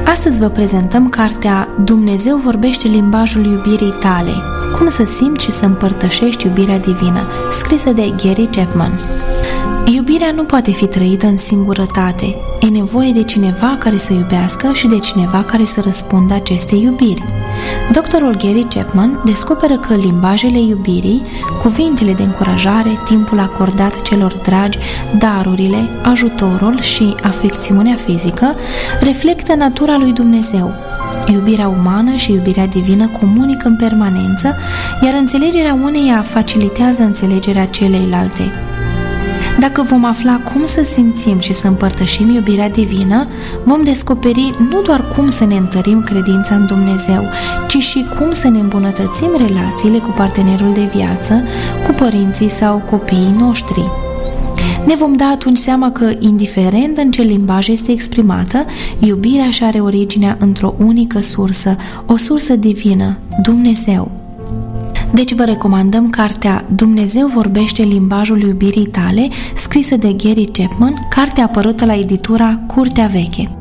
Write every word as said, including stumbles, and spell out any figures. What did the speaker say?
Astăzi vă prezentăm cartea Dumnezeu vorbește limbajul iubirii tale. Cum să simți și să împărtășești iubirea divină, scrisă de Gary Chapman. Iubirea nu poate fi trăită în singurătate. E nevoie de cineva care să iubească și de cineva care să răspundă acestei iubiri. Doctorul Gary Chapman descoperă că limbajele iubirii, cuvintele de încurajare, timpul acordat celor dragi, darurile, ajutorul și afecțiunea fizică reflectă natura lui Dumnezeu. Iubirea umană și iubirea divină comunică în permanență, iar înțelegerea uneia facilitează înțelegerea celeilalte. Dacă vom afla cum să simțim și să împărtășim iubirea divină, vom descoperi nu doar cum să ne întărim credința în Dumnezeu, ci și cum să ne îmbunătățim relațiile cu partenerul de viață, cu părinții sau copiii noștri. Ne vom da atunci seama că, indiferent în ce limbaj este exprimată, iubirea își are originea într-o unică sursă, o sursă divină, Dumnezeu. Deci vă recomandăm cartea Dumnezeu vorbește limbajul iubirii tale, scrisă de Gary Chapman, carte apărută la editura Curtea Veche.